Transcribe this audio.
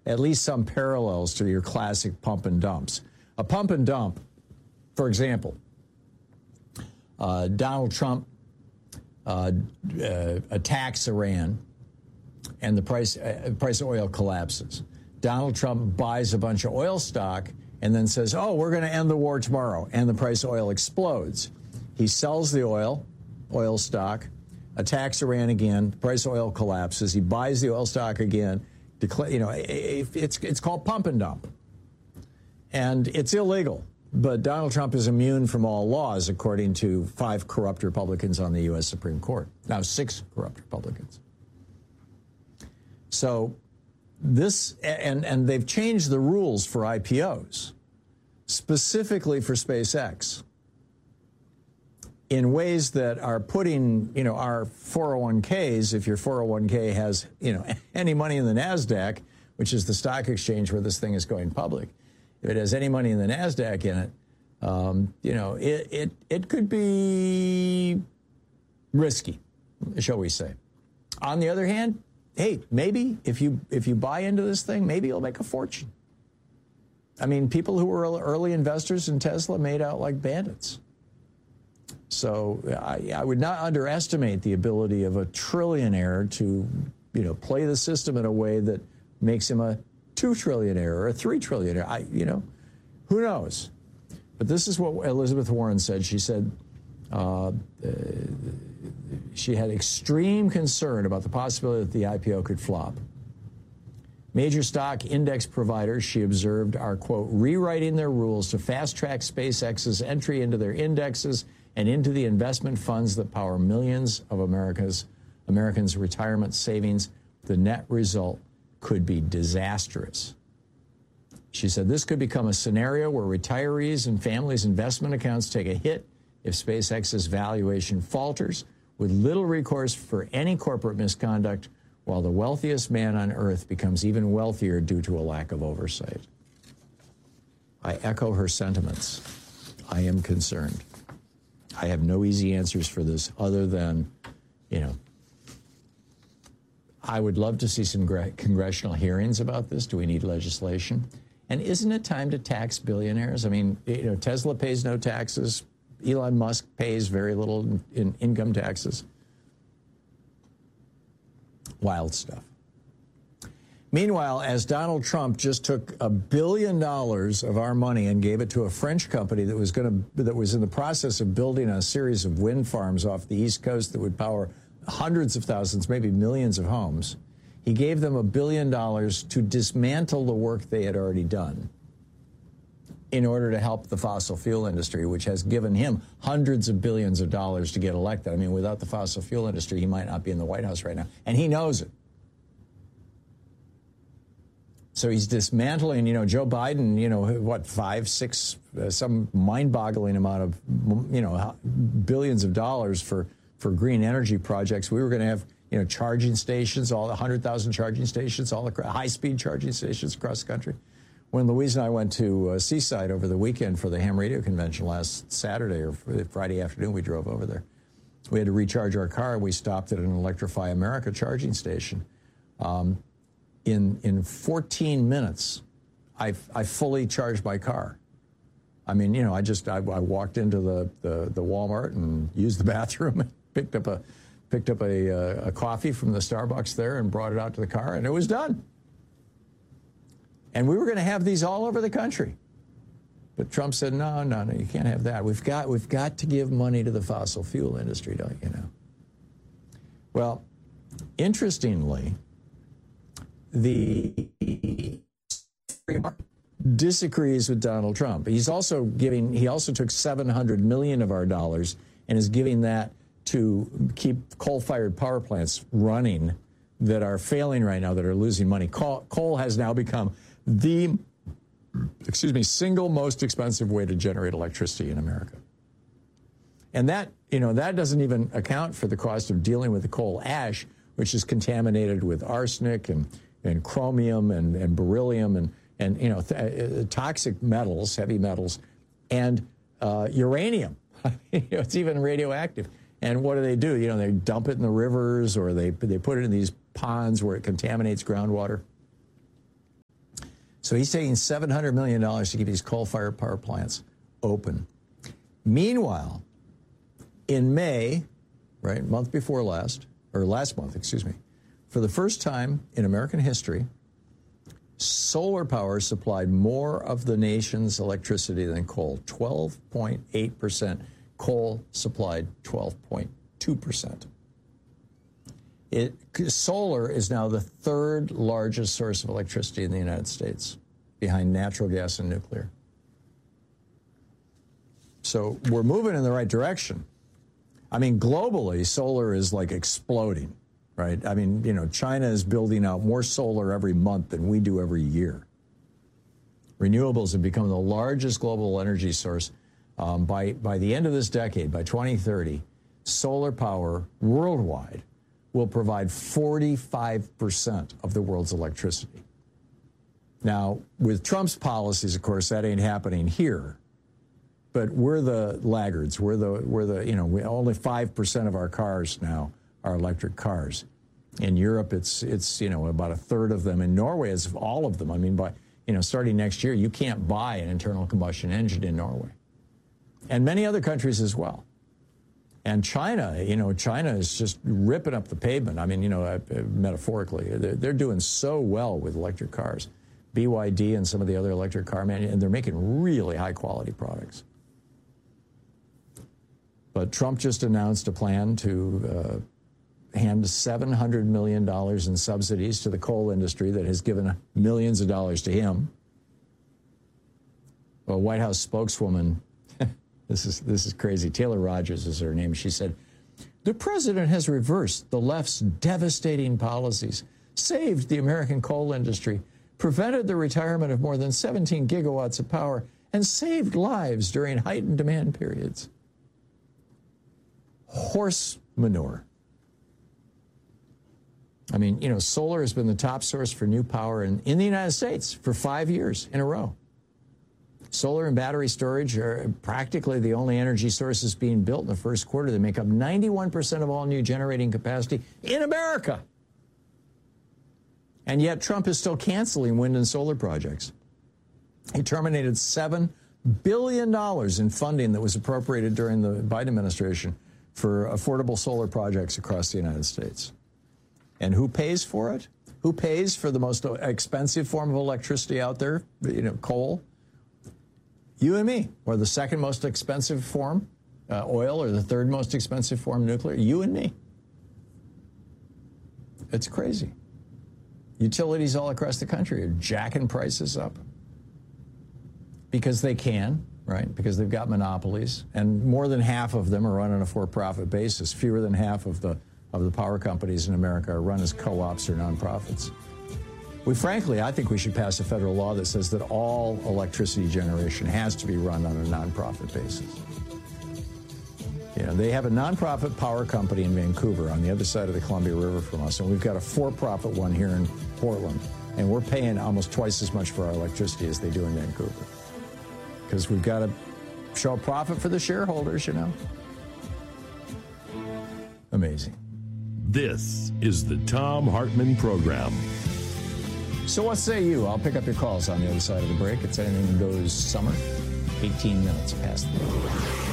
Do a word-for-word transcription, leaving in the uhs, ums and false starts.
at least some parallels to your classic pump and dumps. A pump and dump, for example, uh, Donald Trump uh, uh, attacks Iran, and the price, uh, price of oil collapses. Donald Trump buys a bunch of oil stock and then says, oh, we're going to end the war tomorrow, and the price of oil explodes. He sells the oil, oil stock, attacks Iran again, the price of oil collapses. He buys the oil stock again. Declare, you know, it's, it's called pump and dump. And it's illegal. But Donald Trump is immune from all laws, according to five corrupt Republicans on the U S Supreme Court. Now, six corrupt Republicans. So this, and, and they've changed the rules for I P Os, specifically for SpaceX, in ways that are putting, you know, our four oh one Ks, if your four oh one K has, you know, any money in the NASDAQ, which is the stock exchange where this thing is going public, if it has any money in the NASDAQ in it, um, you know, it, it, it could be risky, shall we say. On the other hand, hey, maybe if you if you buy into this thing, maybe you'll make a fortune. I mean, people who were early investors in Tesla made out like bandits. So I, I would not underestimate the ability of a trillionaire to, you know, play the system in a way that makes him a two trillionaire or a three trillionaire. I, you know, who knows? But this is what Elizabeth Warren said. She said uh, uh, she had extreme concern about the possibility that the I P O could flop. Major stock index providers, she observed, are, quote, rewriting their rules to fast-track SpaceX's entry into their indexes and into the investment funds that power millions of America's Americans' retirement savings. The net result could be disastrous. She said this could become a scenario where retirees and families' investment accounts take a hit if SpaceX's valuation falters, with little recourse for any corporate misconduct, while the wealthiest man on Earth becomes even wealthier due to a lack of oversight. I echo her sentiments. I am concerned. I have no easy answers for this other than, you know, I would love to see some congressional hearings about this. Do we need legislation? And isn't it time to tax billionaires? I mean, you know, Tesla pays no taxes. Elon Musk pays very little in, in income taxes. Wild stuff. Meanwhile, as Donald Trump just took a billion dollars of our money and gave it to a French company that was going to that was in the process of building a series of wind farms off the East Coast that would power hundreds of thousands, maybe millions of homes, he gave them a billion dollars to dismantle the work they had already done in order to help the fossil fuel industry, which has given him hundreds of billions of dollars to get elected. I mean, without the fossil fuel industry, he might not be in the White House right now, and he knows it. So he's dismantling, you know, Joe Biden, you know, what, five, six, uh, some mind-boggling amount of, you know, billions of dollars for, for green energy projects. We were going to have, you know, charging stations, all the one hundred thousand charging stations, all the high-speed charging stations across the country. When Louise and I went to uh, Seaside over the weekend for the Ham Radio Convention last Saturday or Friday afternoon, we drove over there. We had to recharge our car. We stopped at an Electrify America charging station. Um, In in fourteen minutes, I I fully charged my car. I mean, you know, I just I, I walked into the, the the Walmart and used the bathroom, and picked up a picked up a uh, a coffee from the Starbucks there and brought it out to the car, and it was done. And we were going to have these all over the country, but Trump said, no, no, no, you can't have that. We've got we've got to give money to the fossil fuel industry, don't you know? Well, interestingly, the disagrees with Donald Trump. He's also giving, he also took seven hundred million of our dollars and is giving that to keep coal-fired power plants running that are failing right now, that are losing money. Coal, coal has now become the, excuse me, single most expensive way to generate electricity in America. And that, you know, that doesn't even account for the cost of dealing with the coal ash, which is contaminated with arsenic and and chromium and, and beryllium and, and you know, th toxic metals, heavy metals, and uh, uranium. You know, it's even radioactive. And what do they do? You know, they dump it in the rivers, or they, they put it in these ponds where it contaminates groundwater. So he's taking seven hundred million dollars to keep these coal-fired power plants open. Meanwhile, in May, right, month before last, or last month, excuse me, for the first time in American history, solar power supplied more of the nation's electricity than coal. twelve point eight percent. Coal supplied twelve point two percent. It, solar is now the third largest source of electricity in the United States, behind natural gas and nuclear. So we're moving in the right direction. I mean, globally, solar is like exploding, right? I mean, you know, China is building out more solar every month than we do every year. Renewables have become the largest global energy source. Um, by, by the end of this decade, by twenty thirty, solar power worldwide will provide forty-five percent of the world's electricity. Now, with Trump's policies, of course, that ain't happening here. But we're the laggards. We're the, we're the you know, we, only five percent of our cars now are electric cars. In Europe, it's, it's, you know, about a third of them. In Norway, it's all of them. I mean, by, you know, starting next year, you can't buy an internal combustion engine in Norway. And many other countries as well. And China, you know, China is just ripping up the pavement. I mean, you know, uh, metaphorically, they're, they're doing so well with electric cars. B Y D and some of the other electric car manufacturers, and they're making really high-quality products. But Trump just announced a plan to uh, hand seven hundred million dollars in subsidies to the coal industry that has given millions of dollars to him. A White House spokeswoman, this is, this is crazy, Taylor Rogers is her name, she said, "The president has reversed the left's devastating policies, saved the American coal industry, prevented the retirement of more than seventeen gigawatts of power, and saved lives during heightened demand periods." Horse manure. I mean, you know, solar has been the top source for new power in, in the United States for five years in a row. Solar and battery storage are practically the only energy sources being built in the first quarter. They make up ninety-one percent of all new generating capacity in America. And yet Trump is still canceling wind and solar projects. He terminated seven billion dollars in funding that was appropriated during the Biden administration for affordable solar projects across the United States. And who pays for it? Who pays for the most expensive form of electricity out there, you know, coal? You and me. Or the second most expensive form, uh, oil, or the third most expensive form, nuclear? You and me. It's crazy. Utilities all across the country are jacking prices up because they can, right? Because they've got monopolies, and more than half of them are run on a for-profit basis. Fewer than half of the of the power companies in America are run as co-ops or nonprofits. We frankly, I think we should pass a federal law that says that all electricity generation has to be run on a nonprofit basis. You know, they have a nonprofit power company in Vancouver on the other side of the Columbia River from us, and we've got a for-profit one here in Portland, and we're paying almost twice as much for our electricity as they do in Vancouver. Because we've got to show a profit for the shareholders, you know. Amazing. This is the Thom Hartmann Program. So what say you? I'll pick up your calls on the other side of the break. It's Anything Goes Summer, eighteen minutes past the hour.